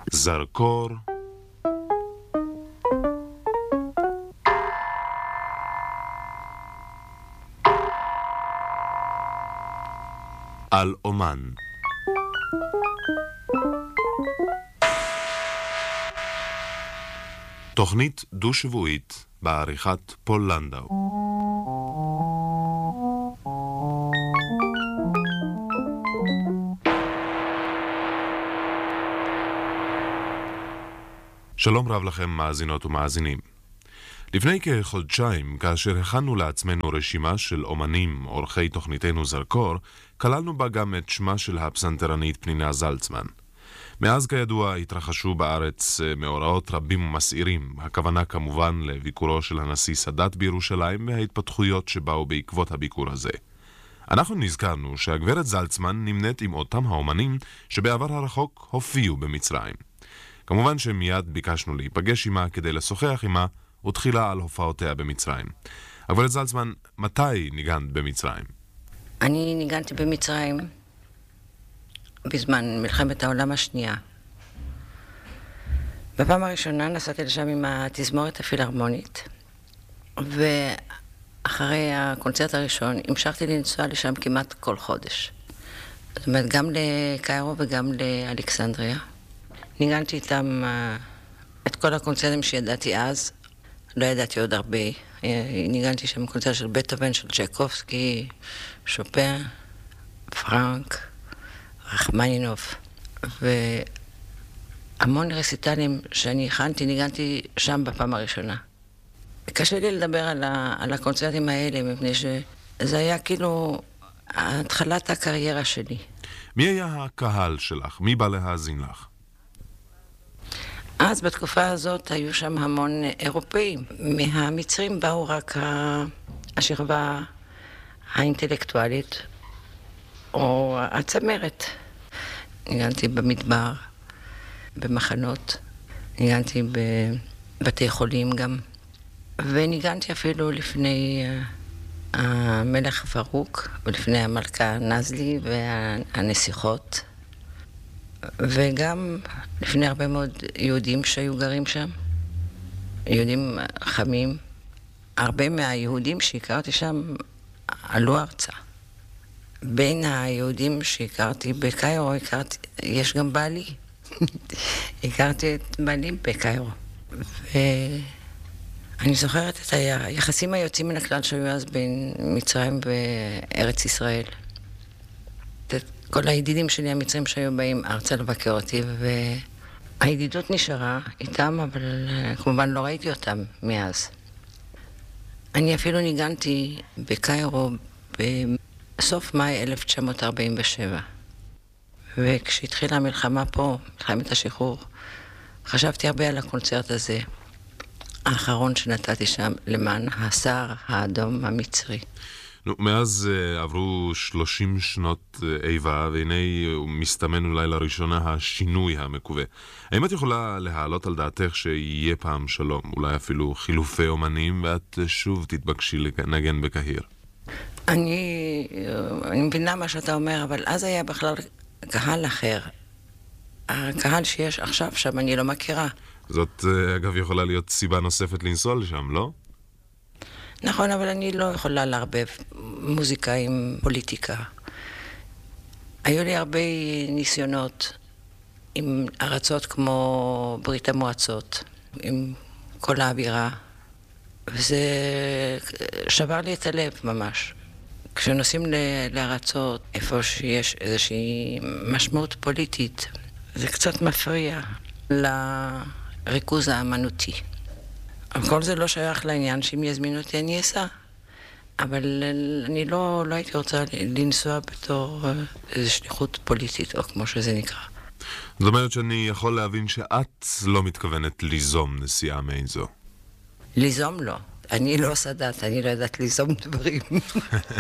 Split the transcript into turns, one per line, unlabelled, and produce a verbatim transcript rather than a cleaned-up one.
זרקור על אומן. תוכנית דו-שבועית בעריכת פול לנדאו. שלום רב לכם מאזינות ומאזינים. לפני כחודשיים, כאשר הכנו לעצמנו רשימה של אומנים אורחי תוכניתנו זרקור, כללנו בה גם את שמה של הפסנתרנית פנינה זלצמן. מאז כידוע התרחשו בארץ מאורעות רבים ומסעירים, הכוונה כמובן לביקורו של הנשיא סאדאת בירושלים וההתפתחויות שבאו בעקבות הביקור הזה. אנחנו נזכרנו שהגברת זלצמן נמנית עם אותם האומנים שבעבר הרחוק הופיעו במצרים. כמובן שמיד ביקשנו להיפגש עמה כדי לשוחח עמה ותחילה על הופעותיה במצרים. הגברת זלצמן, מתי ניגנת במצרים?
אני ניגנתי במצרים בזמן מלחמת העולם השנייה. בפעם הראשונה נסעתי לשם עם התזמורת הפילהרמונית, ואחרי הקונצרט הראשון המשכתי לנסוע לשם כמעט כל חודש. זאת אומרת, גם לקיירו וגם לאלכסנדריה. ניגנתי איתם את כל הקונצרטים שידעתי אז, לא ידעתי עוד הרבה. ניגנתי שם קונצרט של בטהובן, של צ'ייקובסקי, שופן, פרנק, רחמנינוב, והמון רסיטלים שאני הכנתי, ניגנתי שם בפעם הראשונה. קשה לי לדבר על, ה, על הקונצרטים האלה, מפני שזה היה כאילו התחלת הקריירה שלי.
מי היה הקהל שלך? מי בא להאזין לך?
אז בתקופה הזאת היו שם המון אירופאים. מהמצרים באו רק השכבה האינטלקטואלית או הצמרת. ניגנתי במדבר, במחנות, ניגנתי בבתי חולים גם, וניגנתי אפילו לפני המלך פרוק ולפני המלכה נזלי והנסיכות, וגם לפני הרבה מאוד יהודים שהיו גרים שם, יהודים חמים. הרבה מהיהודים שהכרתי שם עלו ארצה. בין היהודים שהכרתי בקיירו, הכרתי, יש גם בעלי. הכרתי את בעלי בקיירו. ואני זוכרת את היחסים היוצאים מן הכלל שהיו אז בין מצרים וארץ ישראל. כל הידידים שלי המצרים שהיו באים ארצה לבקר אותי, והידידות נשארה איתם, אבל כמובן לא ראיתי אותם מאז. אני אפילו ניגנתי בקיירו בסוף מאי אלף תשע מאות ארבעים ושבע. וכשהתחילה המלחמה פה, מלחמת השחרור, חשבתי הרבה על הקונצרט הזה, האחרון שנתתי שם למען הסהר האדום המצרי.
נו, מאז uh, עברו שלושים שנות uh, איבה, והנה הוא מסתמן אולי לראשונה השינוי המקווה. האם את יכולה להעלות על דעתך שיהיה פעם שלום, אולי אפילו חילופי אומנים, ואת uh, שוב תתבקשי לנגן בקהיר?
אני, אני מבינה מה שאתה אומר, אבל אז היה בכלל קהל אחר. הקהל שיש עכשיו שם אני לא מכירה.
זאת uh, אגב יכולה להיות סיבה נוספת לנסוע לשם, לא?
נכון, אבל אני לא יכולה לערבב מוזיקה עם פוליטיקה. היו לי הרבה ניסיונות עם ארצות כמו ברית המועצות, עם כל האווירה, וזה שבר לי את הלב ממש. כשנוסעים לארצות, איפה שיש איזושהי משמעות פוליטית, זה קצת מפריע לריכוז האמנותי. אבל כל זה לא שייך לעניין שאם יזמינו אותי אני אסע. אבל אני לא, לא הייתי רוצה לנסוע בתור איזו שליחות פוליטית, או כמו שזה נקרא.
זאת אומרת שאני יכול להבין שאת לא מתכוונת ליזום נסיעה מעין זו.
ליזום לא. אני לא סאדאת, אני לא יודעת ליזום דברים.